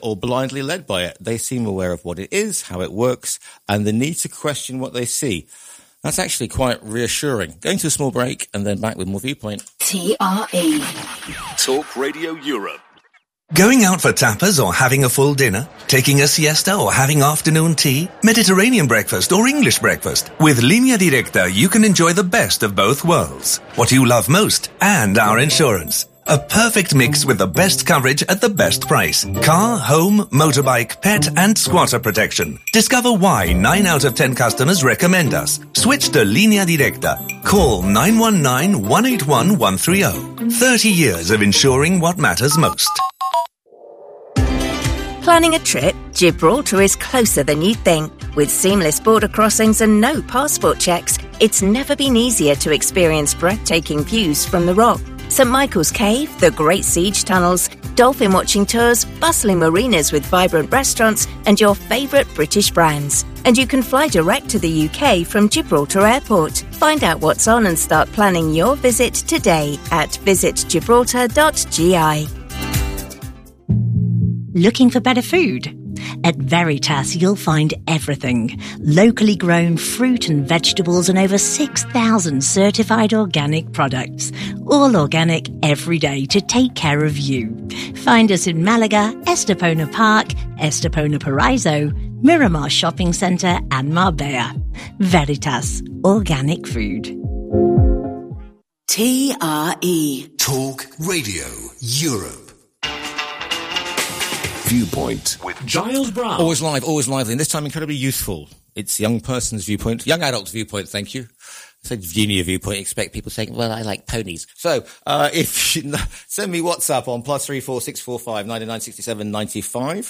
or blindly led by it. They seem aware of what it is, how it works, and the need to question what they see. That's actually quite reassuring. Going to a small break and then back with more Viewpoint. TRE. Talk Radio Europe. Going out for tapas or having a full dinner? Taking a siesta or having afternoon tea? Mediterranean breakfast or English breakfast? With Linea Directa, you can enjoy the best of both worlds. What you love most and our insurance. A perfect mix with the best coverage at the best price. Car, home, motorbike, pet and squatter protection. Discover why 9 out of 10 customers recommend us. Switch to Linea Directa. Call 919-181-130. 30 years of insuring what matters most. Planning a trip? Gibraltar is closer than you think. With seamless border crossings and no passport checks, it's never been easier to experience breathtaking views from the Rock. St Michael's Cave, the Great Siege Tunnels, dolphin watching tours, bustling marinas with vibrant restaurants, and your favourite British brands. And you can fly direct to the UK from Gibraltar Airport. Find out what's on and start planning your visit today at visitgibraltar.gi. Looking for better food? At Veritas, you'll find everything. Locally grown fruit and vegetables and over 6,000 certified organic products. All organic every day to take care of you. Find us in Malaga, Estepona Park, Estepona Paraiso, Miramar Shopping Centre and Marbella. Veritas, organic food. TRE. Talk Radio Europe. Viewpoint with Giles Brown. Always live, always lively, and this time incredibly youthful. It's young person's viewpoint, young adult's viewpoint, thank you. I said junior viewpoint, expect people saying, well, I like ponies. So, if you send me WhatsApp on +34 645 99 67 95.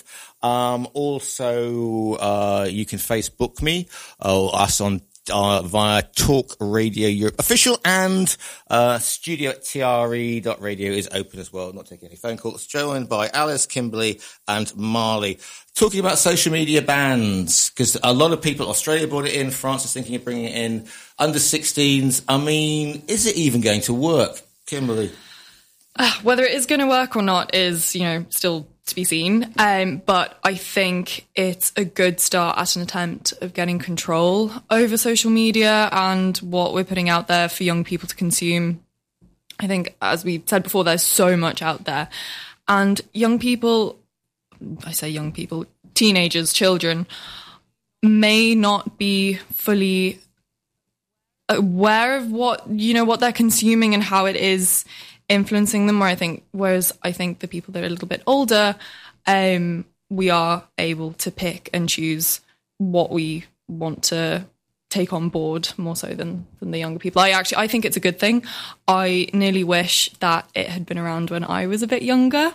Also, you can Facebook me, or us on via Talk Radio Europe official, and studio at tre.radio is open as well. Not taking any phone calls. Joined by Alice, Kimberly and Marley. Talking about social media bans, because a lot of people, Australia brought it in, France is thinking of bringing it in, under 16s. I mean, is it even going to work? Kimberly? Whether it is going to work or not is, still to be seen. But I think it's a good start at an attempt of getting control over social media and what we're putting out there for young people to consume. I think, as we said before, there's so much out there. And young people, I say young people, teenagers, children, may not be fully aware of what they're consuming and how it is influencing them, whereas I think the people that are a little bit older, we are able to pick and choose what we want to take on board more so than the younger people. I think it's a good thing. I nearly wish that it had been around when I was a bit younger.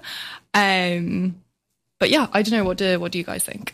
But yeah, I don't know. What do you guys think?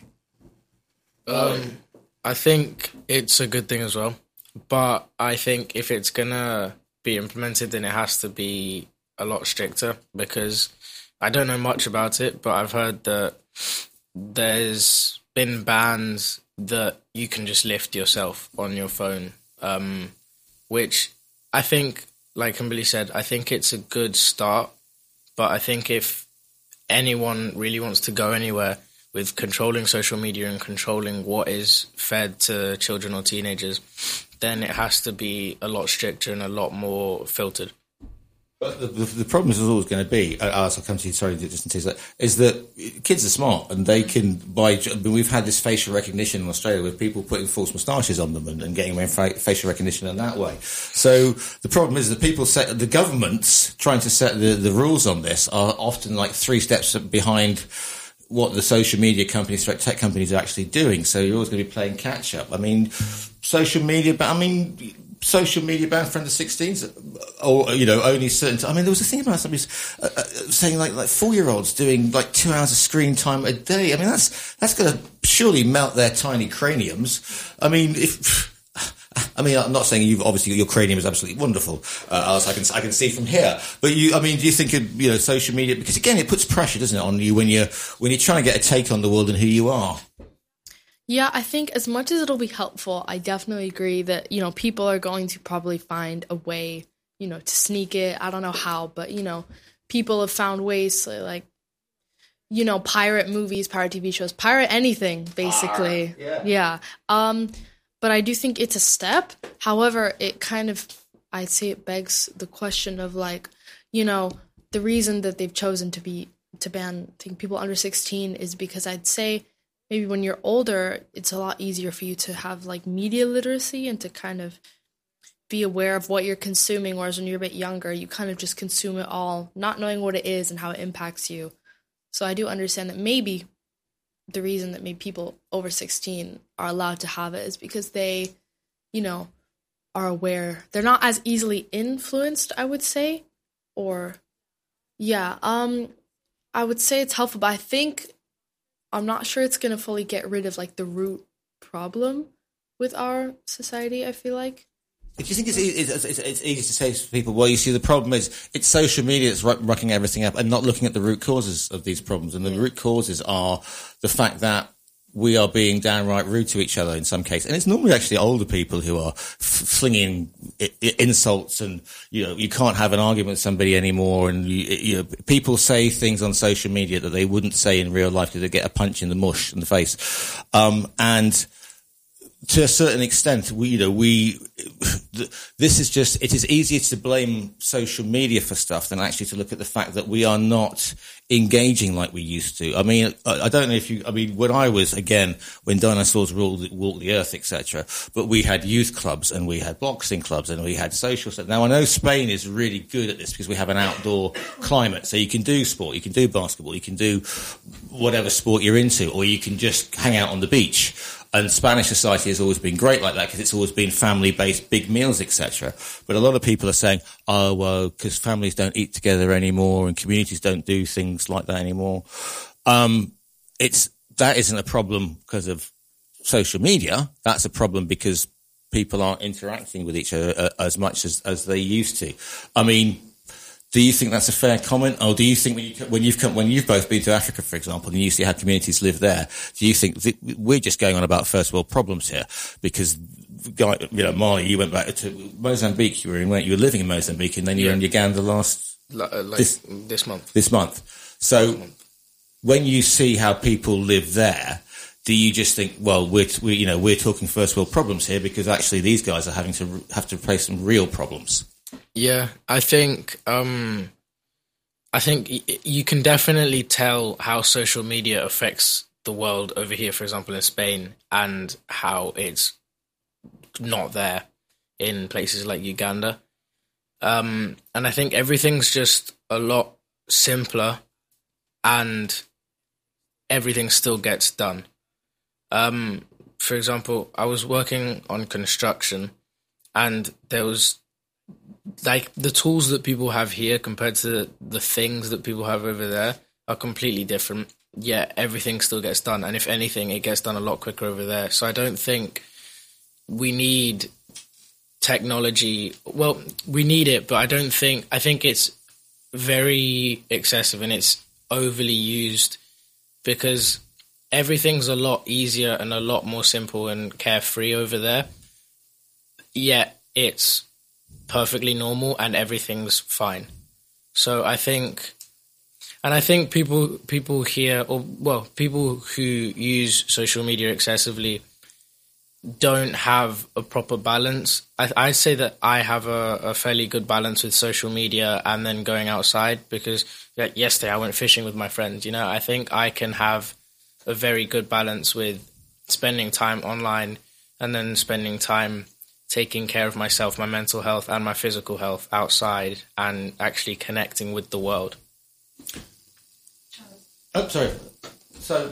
I think it's a good thing as well. But I think if it's going to be implemented, then it has to be a lot stricter, because I don't know much about it, but I've heard that there's been bans that you can just lift yourself on your phone, which I think, like Kimberly said, I think it's a good start. But I think if anyone really wants to go anywhere with controlling social media and controlling what is fed to children or teenagers, then it has to be a lot stricter and a lot more filtered. But the problem is always going to be, I'll come to you, sorry, just in case, is that kids are smart and they can we've had this facial recognition in Australia with people putting false moustaches on them and getting away with facial recognition in that way. So the problem is that the governments trying to set the rules on this are often like 3 steps behind what the social media companies, tech companies are actually doing. So you're always going to be playing catch up. I mean, social media ban for under 16s, or only certain. There was a thing about somebody saying like 4-year-olds doing like 2 hours of screen time a day. That's going to surely melt their tiny craniums. I'm not saying your cranium is absolutely wonderful, as I can see from here. But do you think social media, because again it puts pressure, doesn't it, on you when you're trying to get a take on the world and who you are? Yeah, I think as much as it'll be helpful, I definitely agree that, people are going to probably find a way, to sneak it. I don't know how, but, people have found ways to, pirate movies, pirate TV shows, pirate anything, basically. Yeah. But I do think it's a step. However, it kind of, I'd say it begs the question of like, the reason that they've chosen to ban people under 16 is because I'd say maybe when you're older, it's a lot easier for you to have like media literacy and to kind of be aware of what you're consuming, whereas when you're a bit younger, you kind of just consume it all, not knowing what it is and how it impacts you. So I do understand that maybe the reason that maybe people over 16 are allowed to have it is because they, are aware. They're not as easily influenced, I would say. Or, I would say it's helpful, but I'm not sure it's going to fully get rid of like the root problem with our society, I feel like. Do you think it's easy to say to people, well, you see, the problem is it's social media that's rucking everything up and not looking at the root causes of these problems. And the root causes are the fact that we are being downright rude to each other in some cases. And it's normally actually older people who are flinging insults and, you can't have an argument with somebody anymore. And, people say things on social media that they wouldn't say in real life because they get a punch in the mush in the face. And to a certain extent, this is just, it is easier to blame social media for stuff than actually to look at the fact that we are not engaging like we used to. I mean, I don't know when I was, again, when dinosaurs walked the earth, etc., but we had youth clubs and we had boxing clubs and we had social stuff. Now, I know Spain is really good at this because we have an outdoor climate. So you can do sport, you can do basketball, you can do whatever sport you're into, or you can just hang out on the beach. And Spanish society has always been great like that because it's always been family-based, big meals, etc. But a lot of people are saying, oh, well, because families don't eat together anymore and communities don't do things like that anymore. That isn't a problem because of social media. That's a problem because people aren't interacting with each other as much as they used to. I mean, do you think that's a fair comment, or do you think when you've both been to Africa, for example, and you see how communities live there, do you think we're just going on about first world problems here? Because, Marley, you went back to Mozambique. You were living in Mozambique, and then you were in Uganda this month. This month. So, when you see how people live there, do you just think, well, we're talking first world problems here because actually these guys are have to face some real problems? Yeah, I think you can definitely tell how social media affects the world over here, for example, in Spain, and how it's not there in places like Uganda. And I think everything's just a lot simpler and everything still gets done. For example, I was working on construction and there was like the tools that people have here compared to the things that people have over there are completely different, yet everything still gets done. And if anything, it gets done a lot quicker over there. So I don't think we need technology. Well, we need it, but I think it's very excessive and it's overly used because everything's a lot easier and a lot more simple and carefree over there. Yet it's perfectly normal and everything's fine. So I think people here, people who use social media excessively don't have a proper balance. I'd say that I have a fairly good balance with social media and then going outside because yesterday I went fishing with my friends. I think I can have a very good balance with spending time online and then spending time taking care of myself, my mental health and my physical health outside and actually connecting with the world. Oh, sorry. So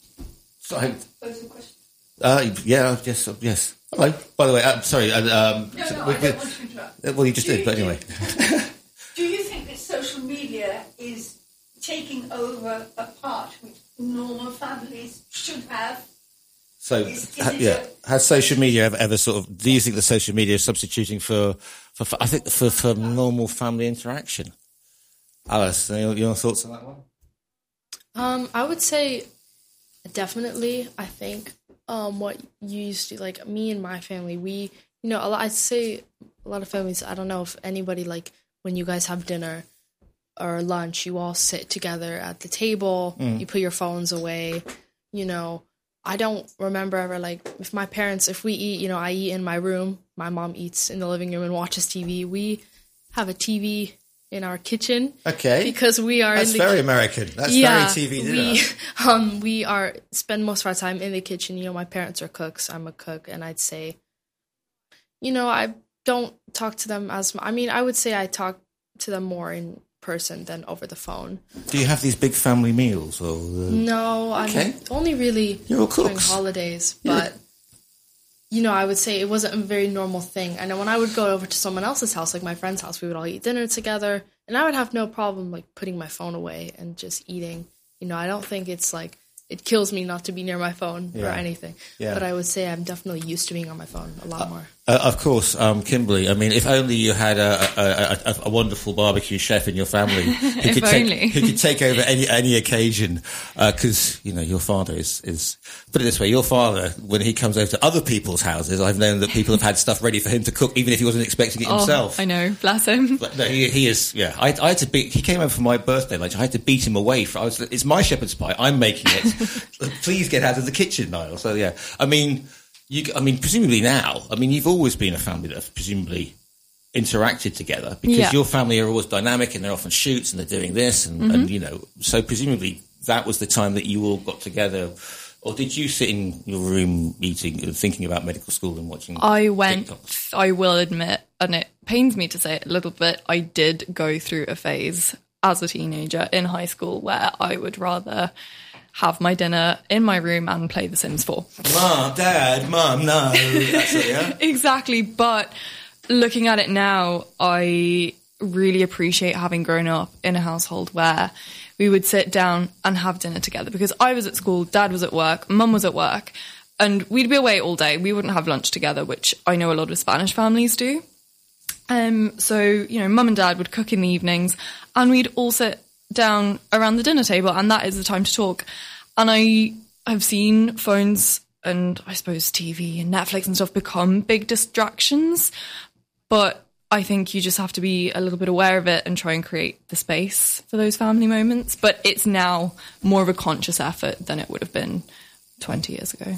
yes. Hello. By the way, sorry. I don't want to interrupt. Well, you just did, but anyway. Do you think that social media is taking over a part which normal families should have? So, has social media ever sort of? Do you think that social media is substituting for normal family interaction? Alice, your thoughts on that one? I would say definitely. I think what you used to, like me and my family, we, I'd say a lot of families. I don't know if anybody, like when you guys have dinner, or lunch, you all sit together at the table, you put your phones away, you know. I don't remember ever, like, if we eat, you know, I eat in my room, my mom eats in the living room and watches TV. We have a TV in our kitchen. Okay. Because we are That's very American. That's very TV dinner. We spend most of our time in the kitchen. You know, my parents are cooks, I'm a cook, and I'd say, you know, I don't talk to them as much. I mean, I would say I talk to them more in person than over the phone. Do you have these big family meals? Or No, I'm only really during holidays, but you know, I would say it wasn't a very normal thing. And when I would go over to someone else's house, like my friend's house, we would all eat dinner together, and I would have no problem like putting my phone away and just eating. You know, I don't think it's like it kills me not to be near my phone or anything. Yeah. But I would say I'm definitely used to being on my phone a lot more. Of course, Kimberly. I mean, if only you had a wonderful barbecue chef in your family who could take over any occasion. Because you know, your father is put it this way: your father, when he comes over to other people's houses, I've known that people have had stuff ready for him to cook, even if he wasn't expecting it himself. I know, bless him. But no, he is. Yeah, I had to beat. He came over for my birthday lunch. I had to beat him away. It's my shepherd's pie. I'm making it. Please get out of the kitchen, Niall. So yeah, I mean, presumably now, you've always been a family that have presumably interacted together because your family are always dynamic and they're often shoots and they're doing this and you know, so presumably that was the time that you all got together. Or did you sit in your room eating and thinking about medical school and watching TikToks? I will admit, and it pains me to say it a little bit, I did go through a phase as a teenager in high school where I would rather have my dinner in my room and play The Sims 4. Mom, Dad, Mom, no. That's it, yeah? Exactly. But looking at it now, I really appreciate having grown up in a household where we would sit down and have dinner together because I was at school, Dad was at work, Mum was at work, and we'd be away all day. We wouldn't have lunch together, which I know a lot of Spanish families do. So, you know, Mum and Dad would cook in the evenings and we'd all sit down around the dinner table, and that is the time to talk. And I have seen phones and I suppose TV and Netflix and stuff become big distractions, but I think you just have to be a little bit aware of it and try and create the space for those family moments. But it's now more of a conscious effort than it would have been 20 years ago.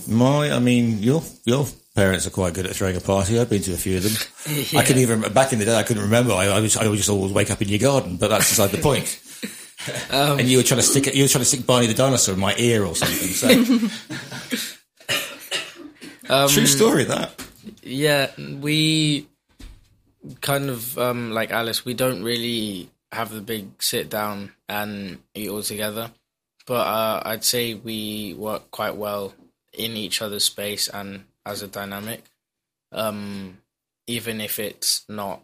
Your parents are quite good at throwing a party. I've been to a few of them. Yeah. I couldn't even, back in the day, I couldn't remember. I would just always wake up in your garden, but that's beside the point. And you were trying to stick Barney the dinosaur in my ear or something. So. True story, that. Yeah, we kind of, like Alice, we don't really have the big sit down and eat all together. But I'd say we work quite well in each other's space and as a dynamic. Even if it's not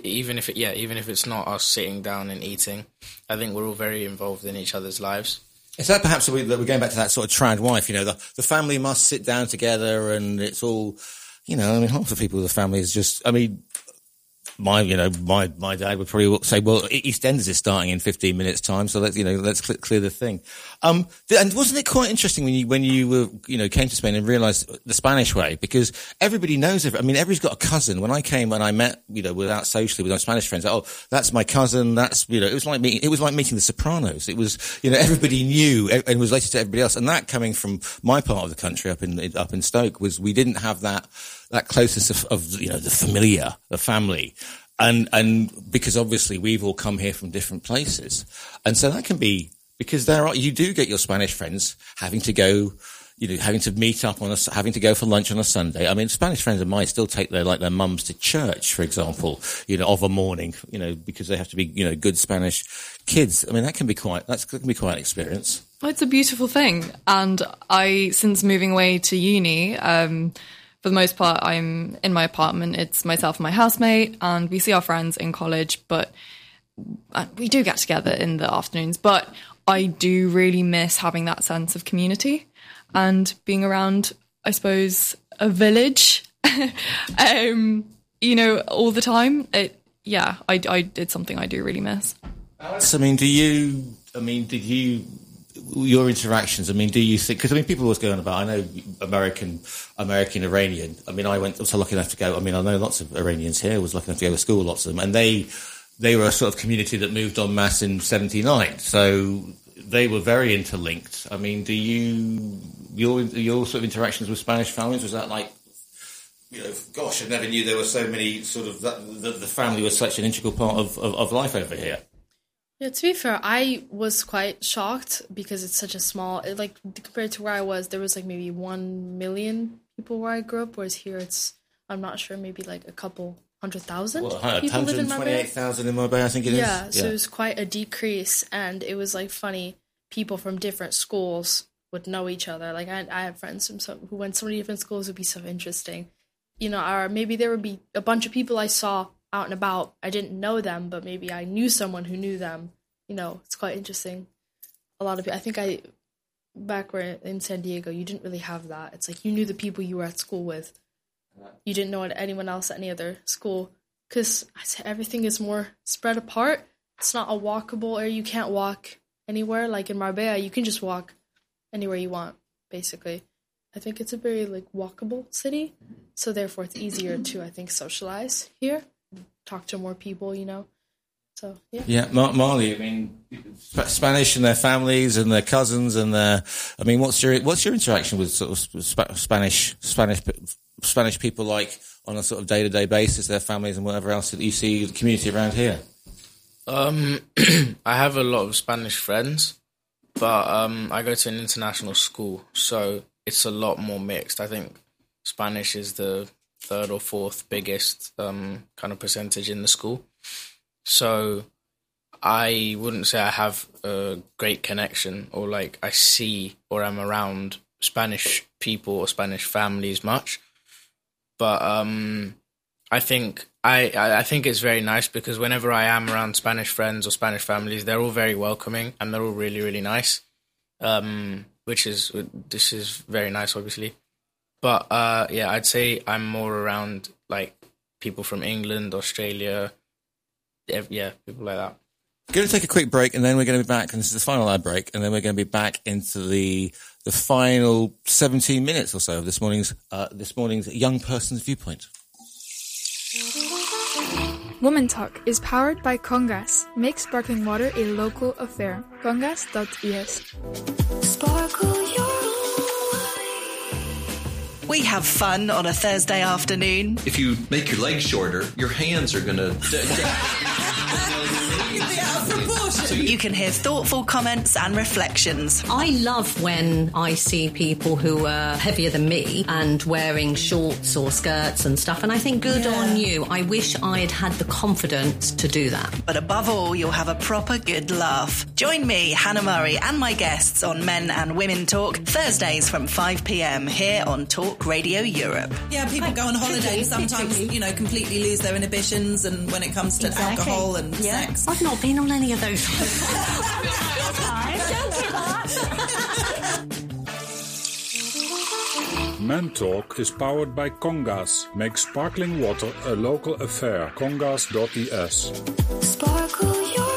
us sitting down and eating, I think we're all very involved in each other's lives. Is that perhaps that we're going back to that sort of trad wife? You know, the family must sit down together, and it's all, you know. I mean, half the people in the family is just. I mean, my dad would probably say, well, EastEnders is starting in 15 minutes time, so let's clear the thing. And wasn't it quite interesting when you were, came to Spain and realised the Spanish way? Because everybody knows everybody's got a cousin. When I came and I met, without socially with my Spanish friends, oh, that's my cousin. That's, it was like meeting the Sopranos. It was, everybody knew and was related to everybody else. And that coming from my part of the country up in Stoke was we didn't have that closeness of the familiar, the family. And because obviously we've all come here from different places. And so that can be, because you do get your Spanish friends having to go, having to meet up having to go for lunch on a Sunday. I mean, Spanish friends of mine still take their mums to church, for example, of a morning, because they have to be, good Spanish kids. I mean, that can be quite an experience. Well, it's a beautiful thing. And since moving away to uni, for the most part, I'm in my apartment. It's myself and my housemate, and we see our friends in college, but we do get together in the afternoons. But I do really miss having that sense of community and being around, I suppose, a village, all the time. It's something I do really miss. Alice, your interactions, do you think, because people always going about, I know American, Iranian, I was lucky enough to go, I know lots of Iranians here, was lucky enough to go to school, lots of them, and they they were a sort of community that moved en masse in 79. So they were very interlinked. I mean, your sort of interactions with Spanish families, was that like, gosh, I never knew there were so many sort of, the family was such an integral part of life over here. Yeah, to be fair, I was quite shocked because it's such a small, compared to where I was, there was like maybe 1 million people where I grew up, whereas here it's, I'm not sure, maybe like a couple 100,000 people live in Marbella. 128,000 in Marbella, I think it is. Yeah, so it was quite a decrease, and it was like funny, people from different schools would know each other. Like I have friends who went to so many different schools. It would be so interesting. Or maybe there would be a bunch of people I saw out and about. I didn't know them, but maybe I knew someone who knew them. It's quite interesting. A lot of people, back where in San Diego, you didn't really have that. It's like you knew the people you were at school with. You didn't know anyone else at any other school because everything is more spread apart. It's not a walkable area. You can't walk anywhere. Like in Marbella, you can just walk anywhere you want, basically. I think it's a very walkable city, so therefore it's easier to, I think, socialize here, talk to more people, So yeah. Marley. I mean, Spanish and their families and their cousins and what's your interaction with sort of Spanish people like on a sort of day-to-day basis, their families and whatever else that you see the community around here? I have a lot of Spanish friends, but I go to an international school, so it's a lot more mixed. I think Spanish is the third or fourth biggest kind of percentage in the school. So I wouldn't say I have a great connection or I see or am around Spanish people or Spanish families much. But I think it's very nice because whenever I am around Spanish friends or Spanish families, they're all very welcoming and they're all really, really nice. This is very nice, obviously. But I'd say I'm more around people from England, Australia, people like that. We're going to take a quick break, and then we're going to be back, and this is the final ad break, and then we're going to be back into the final 17 minutes or so of this morning's Young Person's Viewpoint. Woman Talk is powered by Congas. Make sparkling water a local affair. Congas.es. Sparkle your We have fun on a Thursday afternoon. If you make your legs shorter, your hands are going to... You can hear thoughtful comments and reflections. I love when I see people who are heavier than me and wearing shorts or skirts and stuff, and I think good on you. I wish I'd had the confidence to do that. But above all, you'll have a proper good laugh. Join me, Hannah Murray, and my guests on Men and Women Talk, Thursdays from 5 p.m. here on Talk Radio Europe. Yeah, people go on holiday and sometimes, completely lose their inhibitions, and when it comes to alcohol and sex. I've not been on any of those. Men Talk is powered by Congas. Make sparkling water a local affair. Congas.es. Sparkle your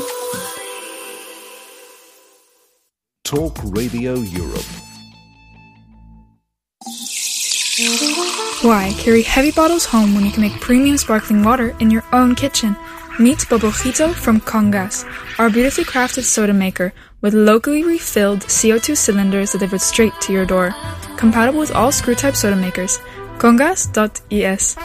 Talk Radio Europe. Why carry heavy bottles home when you can make premium sparkling water in your own kitchen? Meet Bubblejito from Congas, our beautifully crafted soda maker with locally refilled CO2 cylinders delivered straight to your door. Compatible with all screw-type soda makers. Congas.es.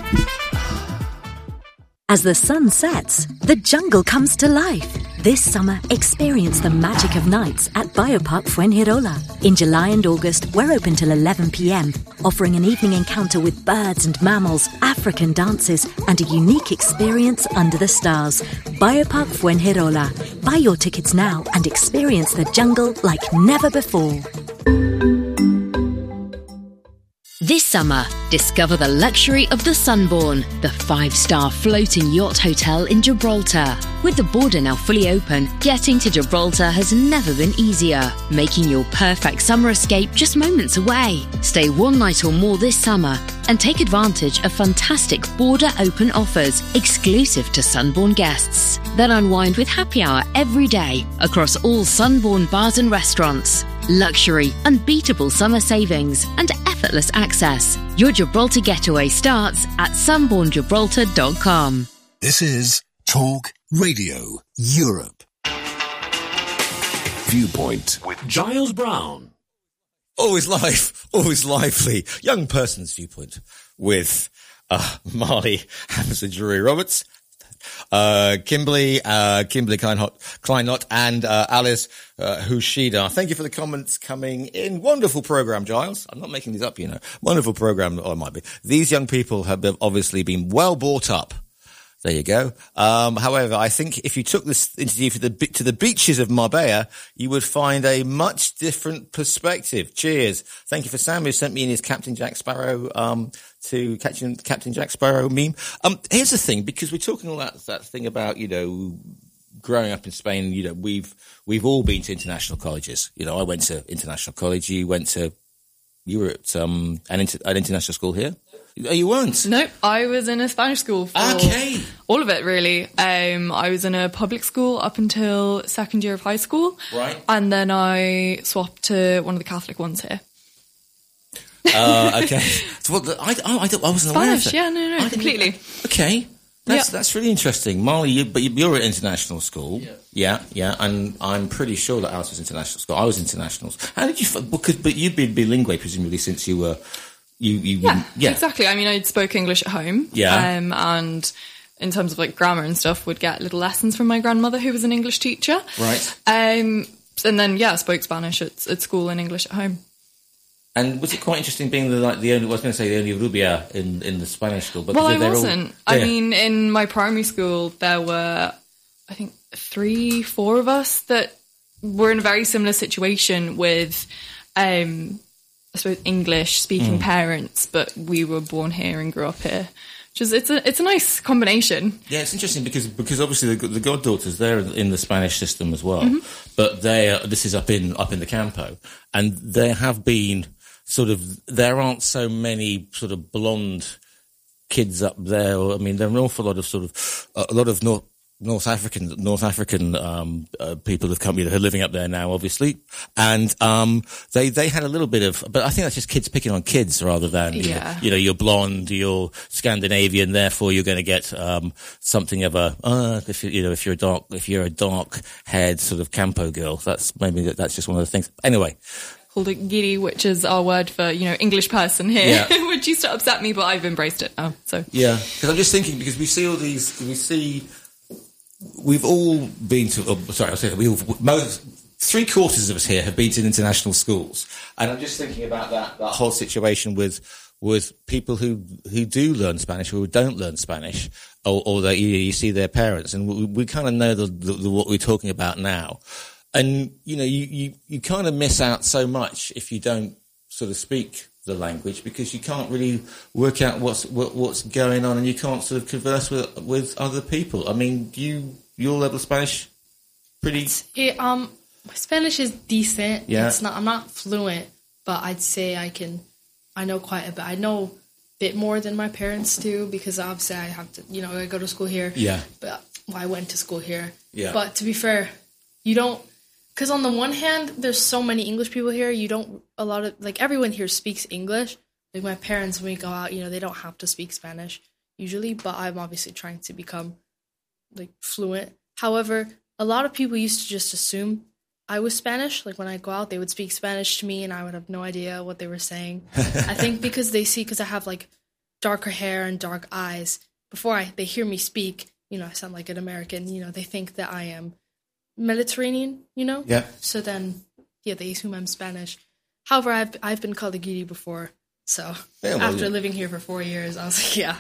As the sun sets, the jungle comes to life. This summer, experience the magic of nights at Biopark Fuengirola. In July and August, we're open till 11 p.m, offering an evening encounter with birds and mammals, African dances, and a unique experience under the stars. Biopark Fuengirola. Buy your tickets now and experience the jungle like never before. This summer, discover the luxury of the Sunborn, the 5-star floating yacht hotel in Gibraltar. With the border now fully open, getting to Gibraltar has never been easier, making your perfect summer escape just moments away. Stay one night or more this summer and take advantage of fantastic border open offers exclusive to Sunborn guests. Then unwind with happy hour every day across all Sunborn bars and restaurants. Luxury, unbeatable summer savings, and effortless access. Your Gibraltar getaway starts at sunborngibraltar.com. This is Talk Radio Europe. Viewpoint with Giles Brown. Always live, always lively. Young person's viewpoint with Marley Hammerson, Drury Roberts, Kimberly Kleinot, and Alice Hushida. Thank you for the comments coming in. Wonderful program, Giles. I'm not making these up, you know. Wonderful program, or it might be. These young people have obviously been well brought up. There you go. However, I think if you took this interview to the beaches of Marbella, you would find a much different perspective. Cheers. Thank you for Sam, who sent me in his Captain Jack Sparrow, to Captain Jack Sparrow meme. Here's the thing, because we're talking all that thing about, you know, growing up in Spain, you know, we've all been to international colleges. You know, I went to international college. You were at, an international school here? Oh, you weren't? No, I was in a Spanish school for all of it, really. I was in a public school up until second year of high school. Right. And then I swapped to one of the Catholic ones here. Okay. So I wasn't aware of Spanish, that. yeah, no, completely. Okay. That's really interesting. Marley, you're at international school. Yeah. Yeah, and I'm pretty sure that Alice was international school. I was internationals. How did you, but you'd been bilingual, presumably, since you were... Yeah, exactly. I mean, I spoke English at home. Yeah. And in terms of like grammar and stuff, would get little lessons from my grandmother, who was an English teacher. Right. And then, I spoke Spanish at school and English at home. And was it quite interesting being the only, I was going to say the only rubia in the Spanish school? But well, I wasn't. I mean, in my primary school, there were, I think, 3-4 of us that were in a very similar situation with, I suppose, English-speaking parents, but we were born here and grew up here. It's a nice combination. Yeah, it's interesting because obviously the goddaughters, they're in the Spanish system as well, but this is up in the Campo, and there have been there aren't so many sort of blonde kids up there. I mean, there are an awful lot of North African people have come, who are living up there now, obviously, and they had a little bit of, but I think that's just kids picking on kids rather than you know, you're blonde, you're Scandinavian, therefore you're going to get something of a if you're a dark haired sort of Campo girl. That's just one of the things. Anyway. Called it giri, which is our word for, you know, English person here, which used to upset me, but I've embraced it now. So yeah, because I'm just thinking, because we've all been to. Three-quarters of us here have been to international schools, and I'm just thinking about that whole situation with people who do learn Spanish or who don't learn Spanish, or that you see their parents, and we kind of know the what we're talking about now. And, you know, you kind of miss out so much if you don't sort of speak the language, because you can't really work out what's going on, and you can't sort of converse with other people. I mean, your level of Spanish pretty... my Spanish is decent. Yeah. I'm not fluent, but I'd say I know quite a bit. I know a bit more than my parents do, because obviously I have to, you know, I go to school here. Yeah. But I went to school here. Yeah. But to be fair, you don't... Because on the one hand, there's so many English people here, everyone here speaks English. Like my parents, when we go out, you know, they don't have to speak Spanish usually, but I'm obviously trying to become like fluent. However, a lot of people used to just assume I was Spanish. Like when I go out, they would speak Spanish to me and I would have no idea what they were saying. I think because I have like darker hair and dark eyes, before they hear me speak, you know, I sound like an American, you know, they think that I am Mediterranean, you know? Yeah. So then, they assume I'm Spanish. However, I've been called a Guiri before, so after living here for 4 years, I was like, yeah.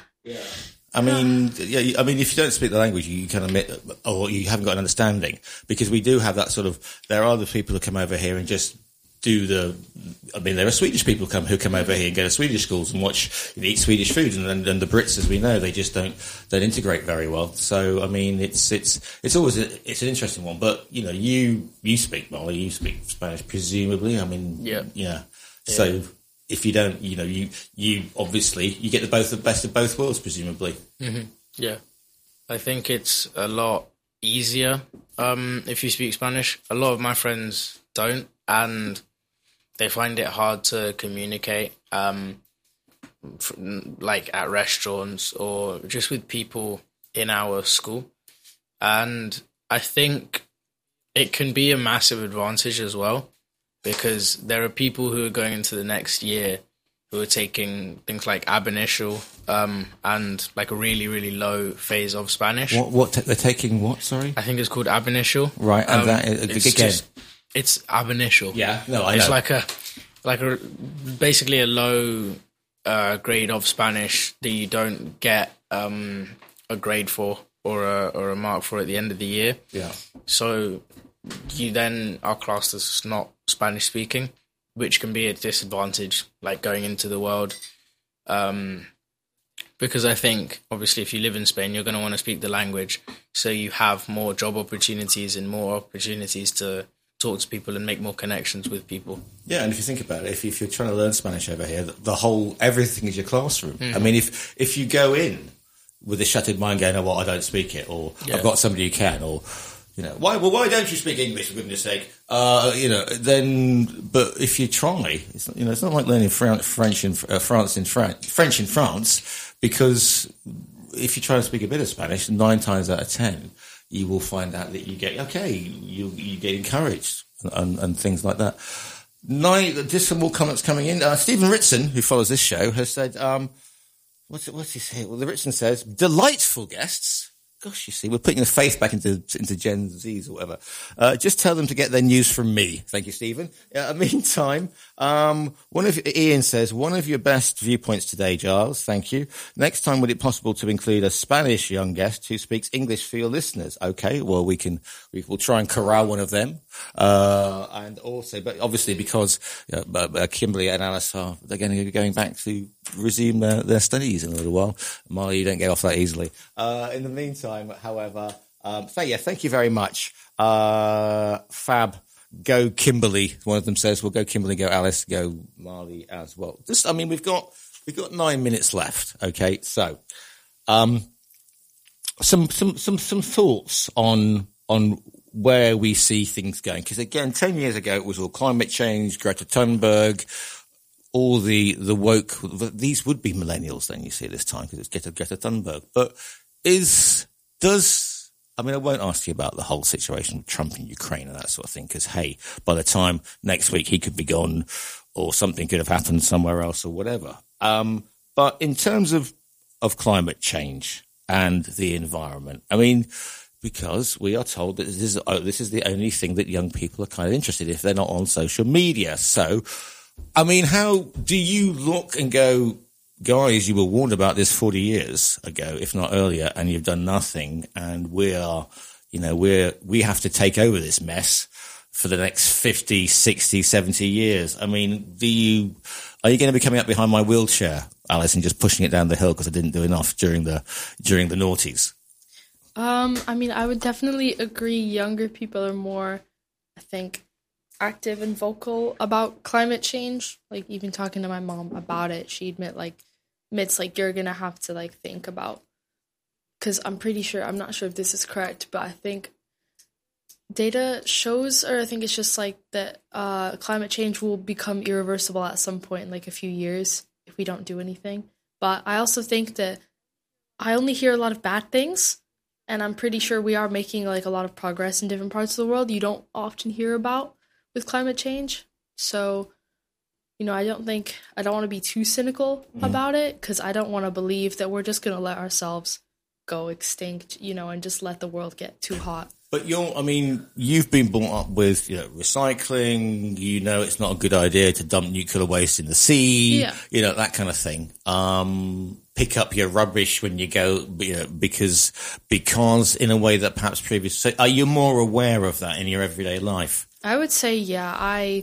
I mean, if you don't speak the language, you kind of admit, or you haven't got an understanding, because we do have that sort of, there are the people who come over here and just there are Swedish people who come over here and go to Swedish schools and eat Swedish food, and the Brits, as we know, they just don't integrate very well. So I mean, it's always it's an interesting one. But you know, you speak, Molly, you speak Spanish, presumably. I mean, yeah. So if you don't, you know, you obviously you get the best of both worlds, presumably. Mm-hmm. Yeah, I think it's a lot easier if you speak Spanish. A lot of my friends don't, and they find it hard to communicate, like at restaurants or just with people in our school. And I think it can be a massive advantage as well, because there are people who are going into the next year who are taking things like ab initio and like a really, really low phase of Spanish. They're taking what, sorry? I think it's called ab initio. Right, and that, again... It's ab initio. Yeah, no, I know. It's like a basically a low grade of Spanish that you don't get a grade for or a mark for at the end of the year. Yeah. So you then are classed as not Spanish speaking, which can be a disadvantage, like going into the world. Because I think, obviously, if you live in Spain, you're going to want to speak the language. So you have more job opportunities and more opportunities to talk to people and make more connections with people. Yeah, and if you think about it, if you're trying to learn Spanish over here, everything is your classroom. Mm. I mean, if you go in with a shuttered mind going, oh, well, I don't speak it, or I've got somebody who can, or, why don't you speak English, for goodness sake? Then, but if you try, it's not like learning French in France, because if you try to speak a bit of Spanish, 9 times out of 10, you will find out that you get encouraged and things like that. Just some more comments coming in. Stephen Ritson, who follows this show, has said, what's he say? Well, the Ritson says, delightful guests. Gosh, you see, we're putting the faith back into Gen Zs or whatever. Just tell them to get their news from me. Thank you, Stephen. Meantime, Ian says, one of your best viewpoints today, Giles. Thank you. Next time, would it possible to include a Spanish young guest who speaks English for your listeners? Okay, well, we'll try and corral one of them. And also, but obviously because Kimberly and Alice they're going to be going back to resume their studies in a little while. Molly, you don't get off that easily. In the meantime, however, thank you very much. Fab, go Kimberly. One of them says, well, go Kimberly, go Alice, go Marley as well. We've got 9 minutes left. Okay. So, some thoughts on where we see things going. Because again, 10 years ago, it was all climate change, Greta Thunberg, all the woke, these would be millennials then you see this time because it's Greta Thunberg. But I won't ask you about the whole situation with Trump and Ukraine and that sort of thing, because, hey, by the time next week he could be gone or something could have happened somewhere else or whatever. But in terms of climate change and the environment, because we are told that this is the only thing that young people are kind of interested in if they're not on social media. So, how do you look and go, guys, you were warned about this 40 years ago, if not earlier, and you've done nothing, and we have to take over this mess for the next 50, 60, 70 years. Are you going to be coming up behind my wheelchair, Alice, and just pushing it down the hill because I didn't do enough during the noughties? I would definitely agree younger people are more, I think, active and vocal about climate change. Like, even talking to my mom about it, she admits you're gonna have to think about, because I'm not sure if this is correct, but I think data shows, or I think it's just that climate change will become irreversible at some point in a few years if we don't do anything. But I also think that I only hear a lot of bad things, and I'm pretty sure we are making a lot of progress in different parts of the world you don't often hear about with climate change. So, I don't want to be too cynical about it, because I don't want to believe that we're just going to let ourselves go extinct, and just let the world get too hot. But you've been brought up with, recycling, it's not a good idea to dump nuclear waste in the sea, that kind of thing. Pick up your rubbish when you go, because in a way that perhaps previously, are you more aware of that in your everyday life? I would say, yeah, I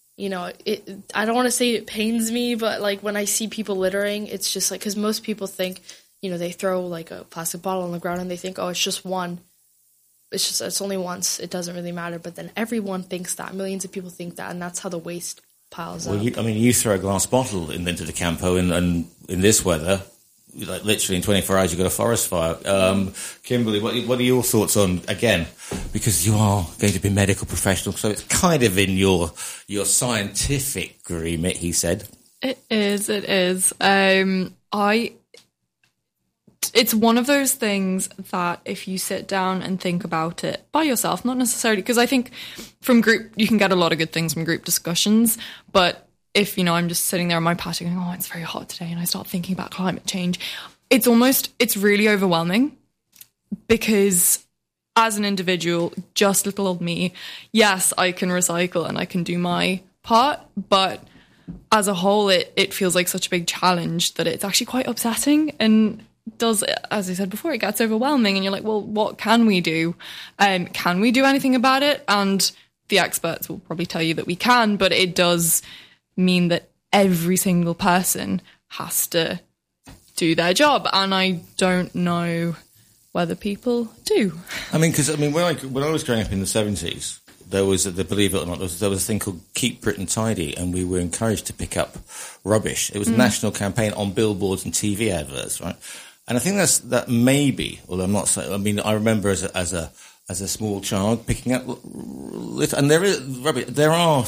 don't want to say it pains me, but when I see people littering, it's just because most people think, they throw a plastic bottle on the ground and they think, oh, it's just one. It's only once. It doesn't really matter. But then everyone thinks that. Millions of people think that. And that's how the waste piles up. You throw a glass bottle into the Campo and in this weather, literally in 24 hours, you've got a forest fire. Kimberly, what are your thoughts on, again, because you are going to be medical professional, so it's kind of in your scientific remit, he said. It is. it's one of those things that if you sit down and think about it by yourself, not necessarily, because I think from group, you can get a lot of good things from group discussions, but if, I'm just sitting there on my patio going, oh, it's very hot today, and I start thinking about climate change, it's really overwhelming, because as an individual, just little old me, yes, I can recycle and I can do my part, but as a whole, it feels like such a big challenge that it's actually quite upsetting, and does, as I said before, it gets overwhelming, and you're like, well, what can we do? Can we do anything about it? And the experts will probably tell you that we can, but it does mean that every single person has to do their job, and I don't know whether people do. Because when I was growing up in the 70s, there was, believe it or not, there was a thing called Keep Britain Tidy, and we were encouraged to pick up rubbish. It was a national campaign on billboards and TV adverts, right? And I think that maybe, although I'm not saying, I remember as a small child picking up and there is rubbish. There are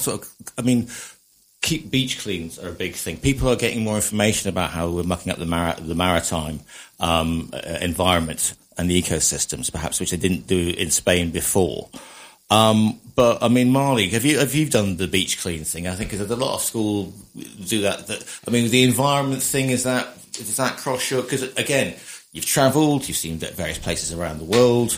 keep beach cleans are a big thing. People are getting more information about how we're mucking up the maritime environment and the ecosystems, perhaps, which they didn't do in Spain before. But Marley, have you done the beach clean thing? I think there's a lot of schools do that. The environment thing, does that cross your? Because again, you've travelled, you've seen various places around the world.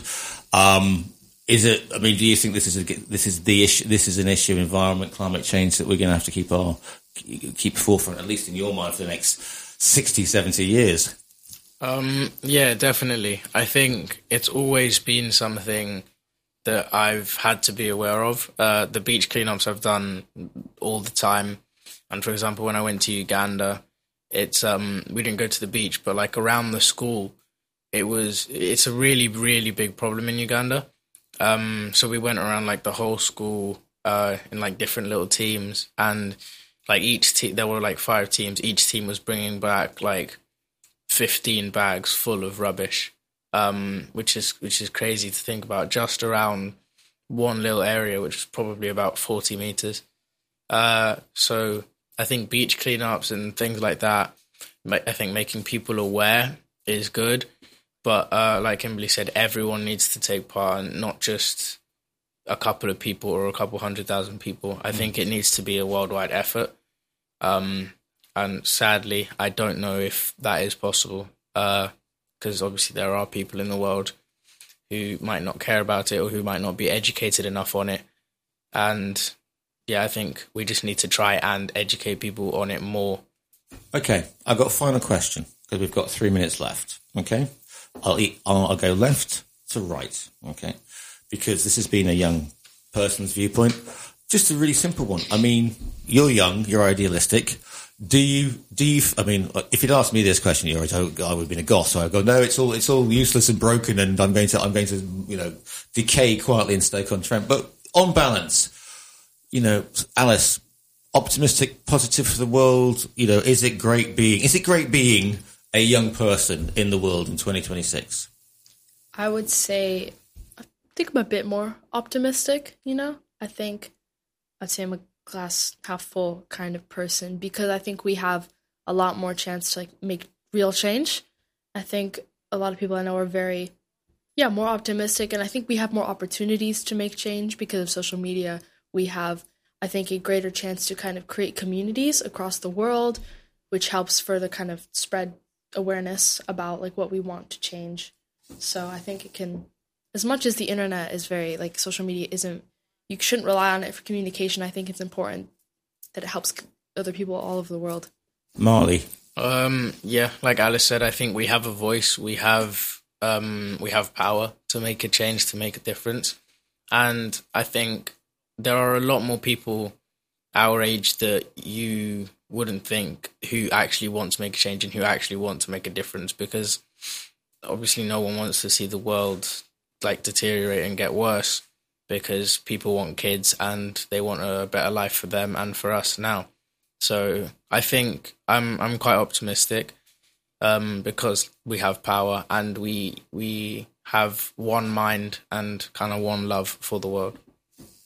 Is it? Do you think this is the issue? This is an issue, environment, climate change, that we're going to have to keep forefront, at least in your mind, for the next 60, 70 years? Yeah, definitely. I think it's always been something that I've had to be aware of. The beach cleanups I've done all the time. And for example, when I went to Uganda, it's we didn't go to the beach, but like around the school, it's a really, really big problem in Uganda. So we went around like the whole school in like different little teams, and like each team, there were like 5 teams. Each team was bringing back like 15 bags full of rubbish. Which is crazy to think about, just around one little area, which is probably about 40 meters. So I think beach cleanups and things like that, I think making people aware is good. But like Kimberly said, everyone needs to take part, and not just a couple of people or a couple 100,000 people. I think it needs to be a worldwide effort. And sadly, I don't know if that is possible. Because obviously there are people in the world who might not care about it, or who might not be educated enough on it. And yeah, I think we just need to try and educate people on it more. Okay, I've got a final question, because we've got 3 minutes left. Okay, I'll go left to right. Okay, because this has been a young person's viewpoint. Just a really simple one. You're young, you're idealistic. Do you? If you'd asked me this question, I would have been a goth. So I'd go, no, it's all useless and broken, and I'm going to decay quietly and Stoke-on-Trent. But on balance, Alice, optimistic, positive for the world. Is it great being a young person in the world in 2026? I would say, I think I'm a bit more optimistic. I'd say I'm a glass half full kind of person, because I think we have a lot more chance to make real change. I think a lot of people I know are very more optimistic, and I think we have more opportunities to make change because of social media. We have, I think, a greater chance to kind of create communities across the world, which helps further kind of spread awareness about what we want to change. So I think it can, as much as the internet is very social media isn't, you shouldn't rely on it for communication. I think it's important that it helps other people all over the world. Marley? Yeah, like Alice said, I think we have a voice. We have power to make a change, to make a difference. And I think there are a lot more people our age that you wouldn't think who actually want to make a change and who actually want to make a difference, because obviously no one wants to see the world deteriorate and get worse, because people want kids and they want a better life for them and for us now. So I think I'm quite optimistic because we have power, and we have one mind and kind of one love for the world.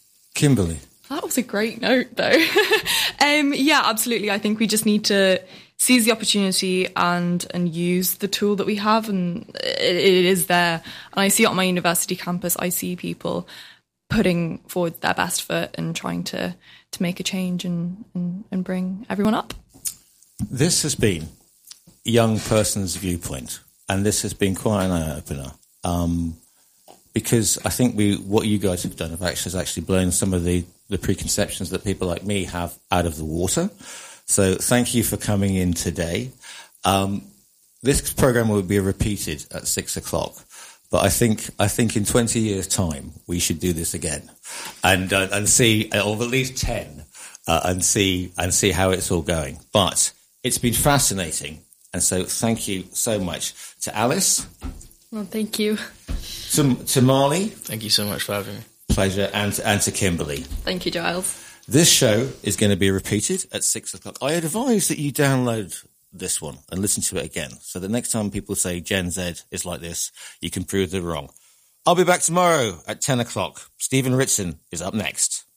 Kimberly? That was a great note, though. Yeah, absolutely. I think we just need to seize the opportunity and use the tool that we have, and it is there. And I see it on my university campus. I see people putting forward their best foot and trying to make a change and bring everyone up. This has been Young Person's Viewpoint, and this has been quite an eye-opener. Because I think what you guys have done has actually blown some of the preconceptions that people like me have out of the water. So thank you for coming in today. This program will be repeated at 6:00, but I think in 20 years' time we should do this again and see, or at least 10, and see how it's all going. But it's been fascinating, and so thank you so much to Alice. Well, thank you. To Marley. Thank you so much for having me. Pleasure. And to Kimberly. Thank you, Giles. This show is going to be repeated at 6:00. I advise that you download this one and listen to it again. So the next time people say Gen Z is like this, you can prove they're wrong. I'll be back tomorrow at 10:00. Stephen Ritson is up next.